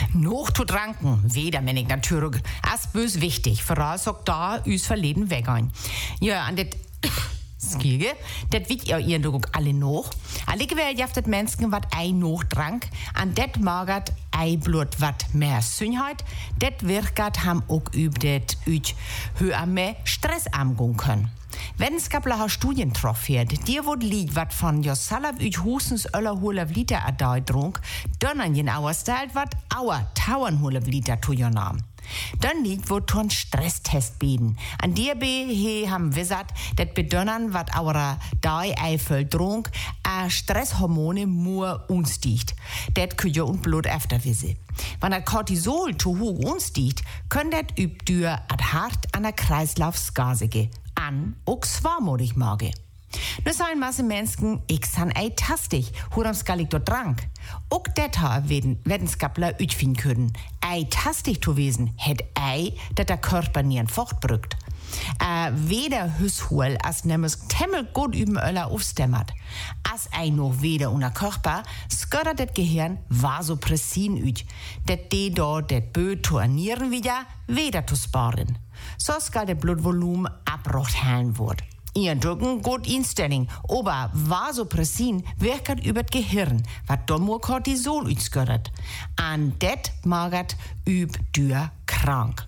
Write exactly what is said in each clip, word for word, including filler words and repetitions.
Noch zu tranken, weder men ich natürlich. As bös wichtig, voraus sagt da, üs verleden weg ein. Ja, an det, Skilge, det witt ihr ihr doch alle noch. Alle gewähljaftet Menschen wat ei noch trank, an det magert ei blut wat mehr Sünnheit, det wirkat ham ook üb det üch höher mehr Stress amgun können. Wetenskapelige Studien troffen, die wo liegt, wat von jo salab üch husens öller hulef Liter adai drunk, dann an jen auer stelt wat auer tauern hulef Liter tu jo nam. Dann liegt wo ton Stresstest bieten. An dir be he ham wissert, dat bedönnern wat auer dai eifel drunk, a Stresshormone mur unstiegt. Det küje und Blut efter wisse. Wenn dat Cortisol zu hoch unstiegt, können dat üb dür ad hart an der Kreislaufsgasige an och svarmodig mage. Nu sein masse Menschen, ich san ei tastig, huram skal ich dort drank. Och det har Wetenskapler utfin können. Ei tastig zu wesen, het ei, dat der Körper nien fortbrückt. Äh, weder hüshul, as nemmes temmel gut üben öller aufstemmert. As ei noch weder unter Körper, skördert det Gehirn Vasopressin üt. Det de dort det Bö zu ernähren wieder, weder zu sparen. So skal det Blutvolumen abrocht hellen wird. Ihren Drucken gut Instellung, aber Vasopressin wirkt über das Gehirn, was dommo Cortisol utskördert. An det magert üb dür krank.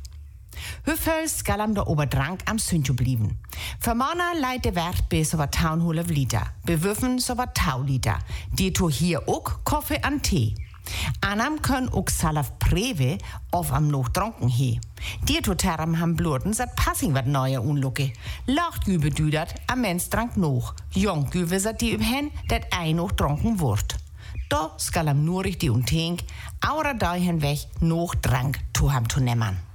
Hüffel skal am der Oberdrank am Sündjo blieben. Für Männer leidt der Wert bis over tausendhundert Liter, bewürfen so over tausend Liter. Die tu hier ook Kaffee an Tee. Anam können ook salaf prewe auf am noch tronken he. Die totaram ham bluten sat passing wat neue unlucke. Lacht gü bedüdert, am mens trank noch. Jong gü wisset die üb hen, dat ei noch tronken wurt. Da skal am nur richtig und tink, aura da hinweg noch Trank zu ham zu nemmern.